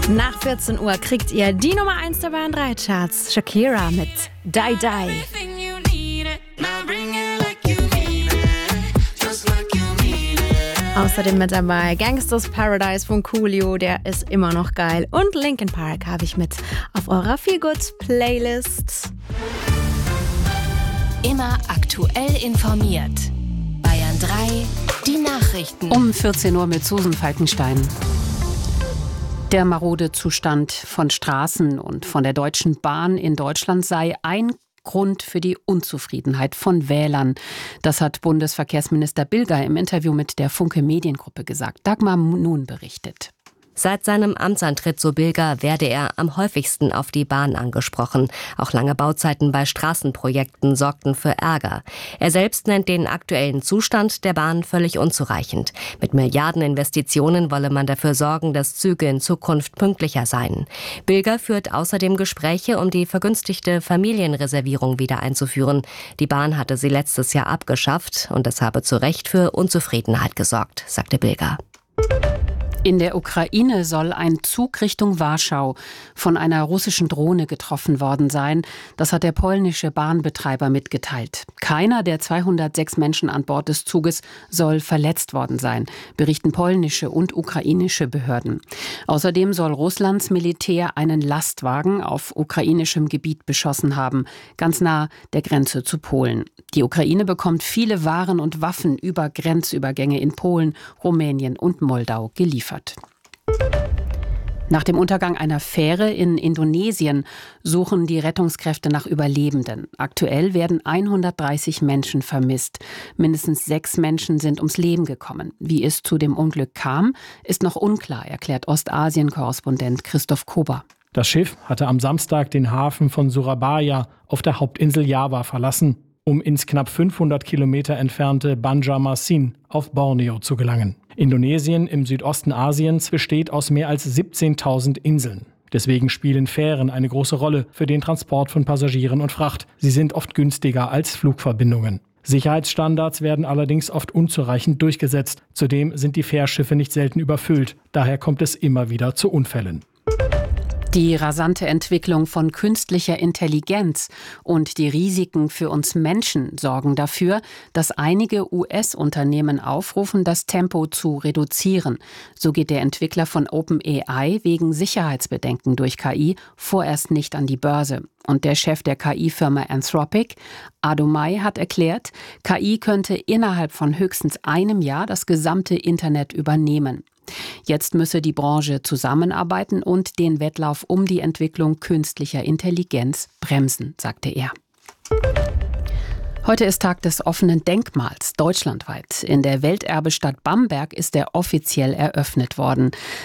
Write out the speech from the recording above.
Nach 14 Uhr kriegt ihr die Nummer 1 der Bayern 3 Charts. Shakira mit Die Die. Außerdem mit dabei Gangsters Paradise von Coolio, der ist immer noch geil. Und Linkin Park habe ich mit auf eurer Feelgood-Playlist. Immer aktuell informiert. Bayern 3, die Nachrichten. Um 14 Uhr mit Susan Falkenstein. Der marode Zustand von Straßen und von der Deutschen Bahn in Deutschland sei ein Grund für die Unzufriedenheit von Wählern. Das hat Bundesverkehrsminister Bilger im Interview mit der Funke Mediengruppe gesagt. Dagmar Nun berichtet. Seit seinem Amtsantritt, so Bilger, werde er am häufigsten auf die Bahn angesprochen. Auch lange Bauzeiten bei Straßenprojekten sorgten für Ärger. Er selbst nennt den aktuellen Zustand der Bahn völlig unzureichend. Mit Milliardeninvestitionen wolle man dafür sorgen, dass Züge in Zukunft pünktlicher seien. Bilger führt außerdem Gespräche, um die vergünstigte Familienreservierung wieder einzuführen. Die Bahn hatte sie letztes Jahr abgeschafft und das habe zu Recht für Unzufriedenheit gesorgt, sagte Bilger. In der Ukraine soll ein Zug Richtung Warschau von einer russischen Drohne getroffen worden sein. Das hat der polnische Bahnbetreiber mitgeteilt. Keiner der 206 Menschen an Bord des Zuges soll verletzt worden sein, berichten polnische und ukrainische Behörden. Außerdem soll Russlands Militär einen Lastwagen auf ukrainischem Gebiet beschossen haben, ganz nah der Grenze zu Polen. Die Ukraine bekommt viele Waren und Waffen über Grenzübergänge in Polen, Rumänien und Moldau geliefert. Nach dem Untergang einer Fähre in Indonesien suchen die Rettungskräfte nach Überlebenden. Aktuell werden 130 Menschen vermisst. Mindestens 6 Menschen sind ums Leben gekommen. Wie es zu dem Unglück kam, ist noch unklar, erklärt Ostasien-Korrespondent Christoph Kober. Das Schiff hatte am Samstag den Hafen von Surabaya auf der Hauptinsel Java verlassen, um ins knapp 500 Kilometer entfernte Banjarmasin auf Borneo zu gelangen. Indonesien im Südosten Asiens besteht aus mehr als 17.000 Inseln. Deswegen spielen Fähren eine große Rolle für den Transport von Passagieren und Fracht. Sie sind oft günstiger als Flugverbindungen. Sicherheitsstandards werden allerdings oft unzureichend durchgesetzt. Zudem sind die Fährschiffe nicht selten überfüllt. Daher kommt es immer wieder zu Unfällen. Die rasante Entwicklung von künstlicher Intelligenz und die Risiken für uns Menschen sorgen dafür, dass einige US-Unternehmen aufrufen, das Tempo zu reduzieren. So geht der Entwickler von OpenAI wegen Sicherheitsbedenken durch KI vorerst nicht an die Börse. Und der Chef der KI-Firma Anthropic, Adomai, hat erklärt, KI könnte innerhalb von höchstens einem Jahr das gesamte Internet übernehmen. Jetzt müsse die Branche zusammenarbeiten und den Wettlauf um die Entwicklung künstlicher Intelligenz bremsen, sagte er. Heute ist Tag des offenen Denkmals deutschlandweit. In der Welterbestadt Bamberg ist er offiziell eröffnet worden.